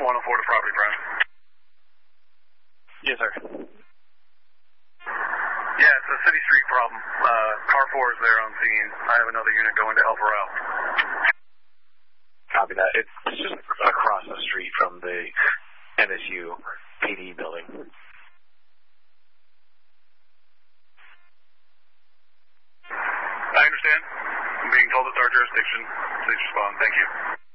104 to property, Brian. Yes, sir. Yeah, it's a city street problem. Car 4 is there on scene. I have another unit going to help her out. Copy that. It's just across the street from the NSU PD building. I understand. I'm being told it's our jurisdiction. Please respond. Thank you.